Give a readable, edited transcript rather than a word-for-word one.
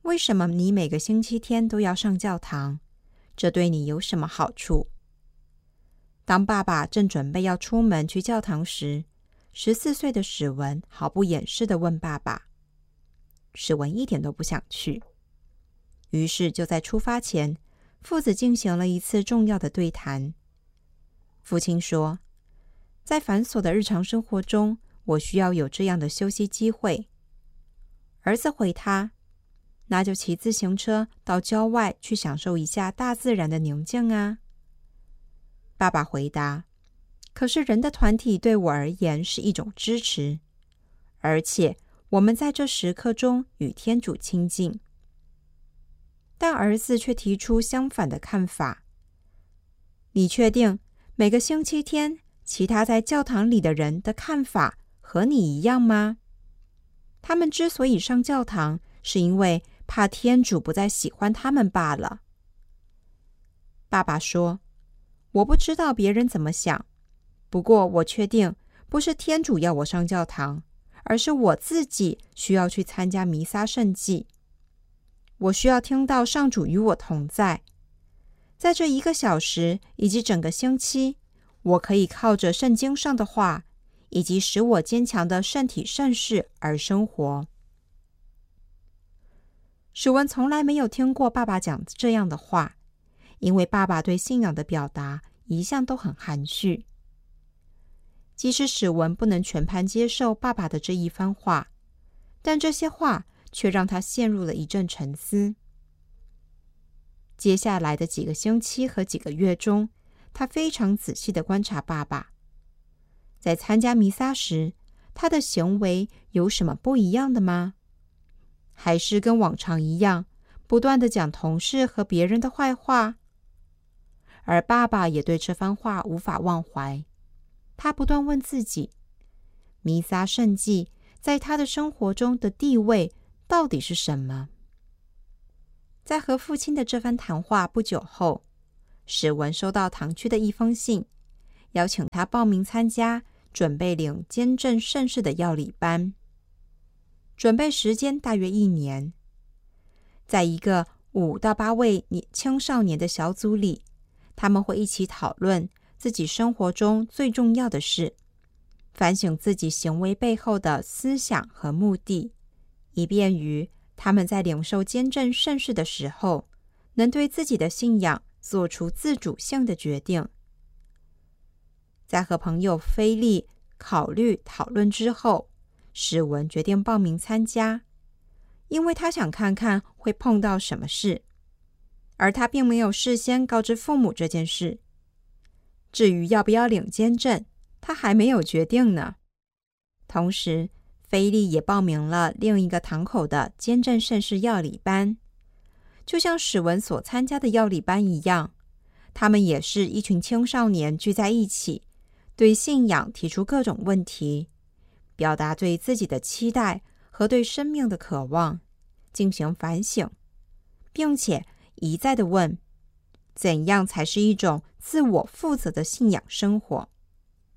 为什么你每个星期天都要上教堂？这对你有什么好处？当爸爸正准备要出门去教堂时，14岁的史文毫不掩饰地问爸爸。史文一点都不想去，于是就在出发前，父子进行了一次重要的对谈。父亲说，在繁琐的日常生活中，我需要有这样的休息机会。儿子回他，那就骑自行车到郊外去享受一下大自然的宁静啊。爸爸回答，可是人的团体对我而言是一种支持，而且我们在这时刻中与天主亲近。但儿子却提出相反的看法。你确定每个星期天其他在教堂里的人的看法和你一样吗？他们之所以上教堂，是因为怕天主不再喜欢他们罢了。爸爸说，我不知道别人怎么想，不过我确定不是天主要我上教堂，而是我自己需要去参加弥撒圣祭。我需要听到上主与我同在。在这1个小时以及整个星期，我可以靠着圣经上的话，以及使我坚强的圣体圣事而生活。史文从来没有听过爸爸讲这样的话，因为爸爸对信仰的表达一向都很含蓄。即使史文不能全盘接受爸爸的这一番话，但这些话却让他陷入了一阵沉思。接下来的几个星期和几个月中，他非常仔细地观察爸爸。在参加弥撒时，他的行为有什么不一样的吗？还是跟往常一样，不断地讲同事和别人的坏话？而爸爸也对这番话无法忘怀。他不断问自己，弥撒圣祭在他的生活中的地位到底是什么？在和父亲的这番谈话不久后，史文收到堂区的一封信，邀请他报名参加准备领监正圣事的药理班。准备时间大约1年。在一个5到8位青少年的小组里，他们会一起讨论自己生活中最重要的事，反省自己行为背后的思想和目的，以便于他们在领受监正圣事的时候，能对自己的信仰做出自主性的决定。在和朋友菲利考虑讨论之后，史文决定报名参加，因为他想看看会碰到什么事，而他并没有事先告知父母这件事。至于要不要领监正，他还没有决定呢。同时，菲利也报名了另一个堂口的监正圣事药理班。就像史文所参加的药理班一样，他们也是一群青少年聚在一起，对信仰提出各种问题，表达对自己的期待和对生命的渴望，进行反省，并且一再地问，怎样才是一种自我负责的信仰生活？